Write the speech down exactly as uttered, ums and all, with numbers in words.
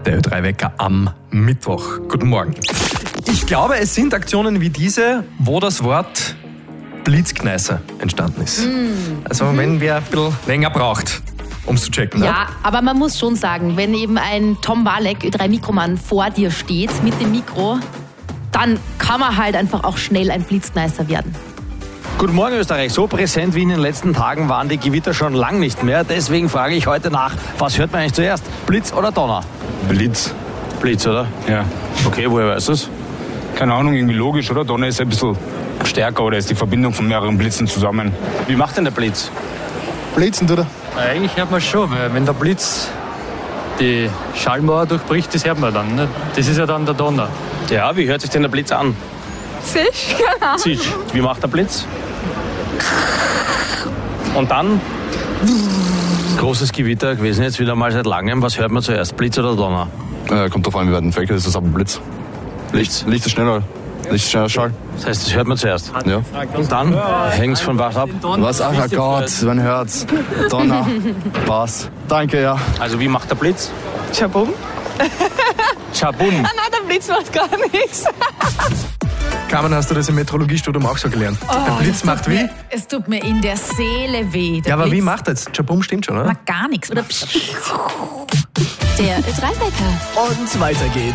Der Ö drei Wecker am Mittwoch. Guten Morgen. Ich glaube, es sind Aktionen wie diese, wo das Wort Blitzkneißer entstanden ist. Mm. Also mhm. wenn wer ein bisschen länger braucht, um es zu checken. Ja, ne? aber man muss schon sagen, wenn eben ein Tom Walek, Ö drei Mikromann, vor dir steht mit dem Mikro, dann kann man halt einfach auch schnell ein Blitzkneißer werden. Guten Morgen Österreich. So präsent wie in den letzten Tagen waren die Gewitter schon lang nicht mehr. Deswegen frage ich heute nach, was hört man eigentlich zuerst? Blitz oder Donner? Blitz. Blitz, oder? Ja. Okay, woher weißt du es? Keine Ahnung, irgendwie logisch, oder? Donner ist ein bisschen stärker oder ist die Verbindung von mehreren Blitzen zusammen. Wie macht denn der Blitz? Blitzen, oder? Eigentlich hört man schon, weil wenn der Blitz die Schallmauer durchbricht, das hört man dann. Ne? Das ist ja dann der Donner. Ja, wie hört sich denn der Blitz an? Zisch, genau. Zisch. Wie macht der Blitz? Und dann? Großes Gewitter gewesen, jetzt wieder mal seit langem. Was hört man zuerst, Blitz oder Donner? Äh, kommt drauf an, wie weit entfernt ist das, aber Blitz. Licht, Licht ist schneller. Licht ist schneller Schall. Das heißt, das hört man zuerst. Ja. Und dann hängt es von was ab? Was? Ach Gott, man hört's. Donner. Passt. Danke, ja. Also wie macht der Blitz? Schabum. Schabum. Ah nein, der Blitz macht gar nichts. Carmen, hast du das im Meteorologiestudium auch so gelernt? Oh, der Blitz macht wie? Es tut mir in der Seele weh. Der Ja, aber Blitz wie macht er jetzt? Chabum stimmt schon, oder? macht gar nichts. Oder Der Ö drei Wecker. Und weiter geht's.